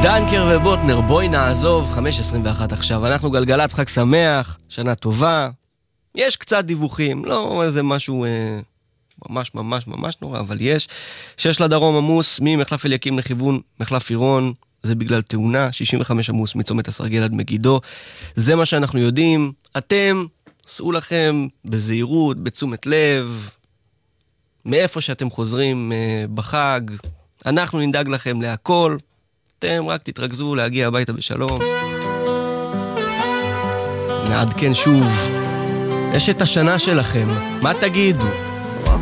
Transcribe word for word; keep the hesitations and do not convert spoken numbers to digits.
דנקר ובוטנר, בואי נעזוב, חמש עשרים ואחת עכשיו. אנחנו גלגלת, חג שמח, שנה טובה. יש קצת דיווחים, לא איזה משהו אה, ממש ממש ממש נורא, אבל יש. שש לדרום עמוס, ממחלף אליקים לכיוון מחלף עירון, זה בגלל תאונה, שישים וחמש עמוס מצומת הסרגל עד מגידו. זה מה שאנחנו יודעים. אתם, סעו לכם בזהירות, בתשומת לב, מאיפה שאתם חוזרים אה, בחג. אנחנו נדאג לכם להכל. אתם רק תתרכזו להגיע הביתה בשלום. נעדכן שוב. יש את השנה שלכם. מה תגידו?